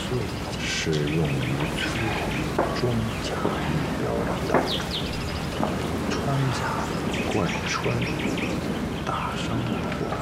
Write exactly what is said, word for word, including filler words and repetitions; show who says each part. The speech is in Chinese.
Speaker 1: 岁适用于粗皮装甲预标道中，穿甲贯穿，大伤破